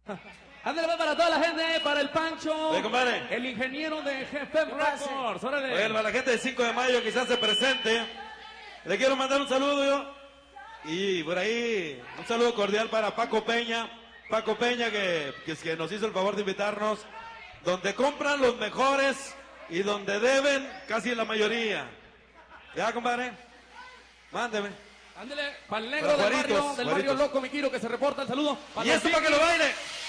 Ándale, va para toda la gente, para el Pancho, Oye, compadre. el ingeniero de Jefe Records. Órale. Oye, para la gente del 5 de mayo quizás se presente. Le quiero mandar un saludo yo. Y por ahí, un saludo cordial para Paco Peña. Paco Peña que nos hizo el favor de invitarnos. Donde compran los mejores y donde deben casi la mayoría. ¿Ya, compadre? Mándeme. Ándale, para el negro del barrio Loco Miquiro que se reporta el saludo. Y esto para que lo baile.